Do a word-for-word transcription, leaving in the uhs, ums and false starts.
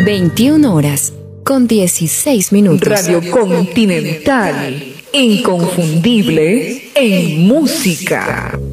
veintiuna horas con dieciséis minutos. Radio Continental, inconfundible en música.